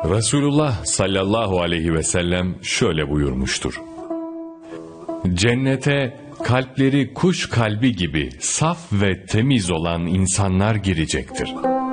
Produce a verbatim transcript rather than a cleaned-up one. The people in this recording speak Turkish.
Resulullah sallallahu aleyhi ve sellem şöyle buyurmuştur: Cennete kalpleri kuş kalbi gibi saf ve temiz olan insanlar girecektir.